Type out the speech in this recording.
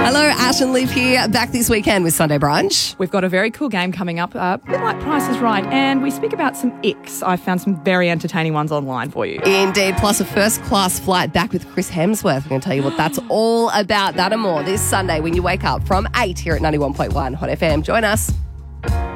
Hello, Ash and Liv here, back this weekend with Sunday Brunch. We've got a very cool game coming up, a bit like Price is Right, and we speak about some icks. I found some very entertaining ones online for you. Indeed, plus a first-class flight back with Chris Hemsworth. We're going to tell you what that's all about, that and more, this Sunday when you wake up from 8 here at 91.1 Hot FM. Join us.